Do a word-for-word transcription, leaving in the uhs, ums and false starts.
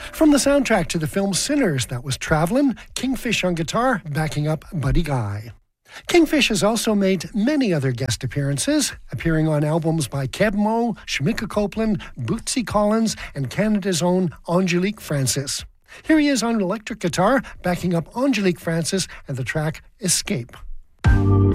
From the soundtrack to the film Sinners, that was Travelin', Kingfish on guitar, backing up Buddy Guy. Kingfish has also made many other guest appearances, appearing on albums by Keb Mo, Shamika Copeland, Bootsy Collins, and Canada's own Angelique Francis. Here he is on electric guitar, backing up Angelique Francis and the track Escape.